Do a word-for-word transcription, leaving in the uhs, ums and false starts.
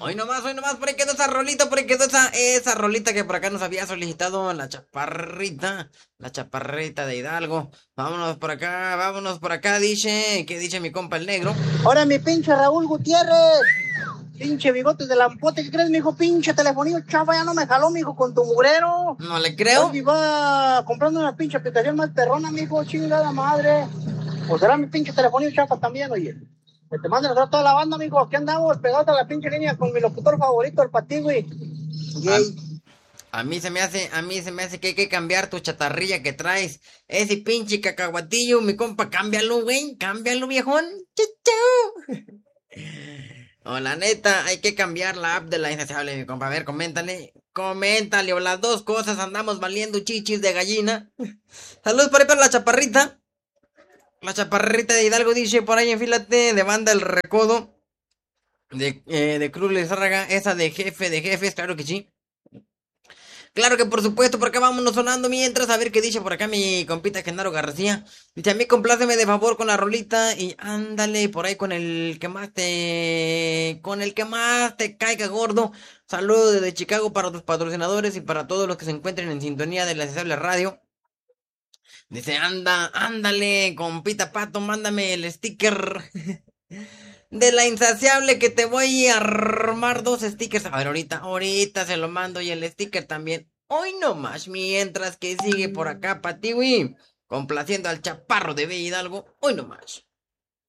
Hoy nomás, hoy nomás, por ahí quedó esa rolita, por ahí quedó esa, esa rolita que por acá nos había solicitado la chaparrita, la chaparrita de Hidalgo. Vámonos por acá, vámonos por acá, dice, ¿qué dice mi compa el negro? Ahora mi pinche Raúl Gutiérrez, pinche bigotes de lampote, ¿qué crees, mijo? Pinche telefonillo chafa, ya no me jaló, mijo, con tu mugrero. No le Hoy creo. iba comprando una pinche aplicación más perrona, mijo, chingada madre. Pues será mi pinche telefonillo chafa también, oye. Que te manden a toda la banda, mijo, aquí andamos pegados a la pinche línea con mi locutor favorito, el Patigui. A, Gay. a mí se me hace, a mí se me hace que hay que cambiar tu chatarrilla que traes. Ese pinche cacahuatillo, mi compa, cámbialo, güey, cámbialo, viejón. Chau, chau. O la neta, hay que cambiar la app de la insaciable, mi compa. A ver, coméntale. Coméntale, o las dos cosas, andamos valiendo chichis de gallina. Saludos por ahí para la chaparrita. La chaparrita de Hidalgo dice, por ahí enfílate, de banda el recodo. De, eh, de Cruz Lizárraga, esa de jefe de jefes, claro que sí. Claro que por supuesto, por acá vámonos sonando mientras a ver qué dice por acá mi compita Genaro García. Dice, a mí compláceme de favor con la rolita y ándale por ahí con el que más te... con el que más te caiga gordo. Saludos desde Chicago para tus patrocinadores y para todos los que se encuentren en sintonía de la Insaciable Radio. Dice, anda, ándale, compita Pato, mándame el sticker de la insaciable que te voy a armar dos stickers. A ver, ahorita, ahorita se lo mando y el sticker también. Hoy no más, mientras que sigue por acá Patiwi, complaciendo al chaparro de B Hidalgo. Hoy no más.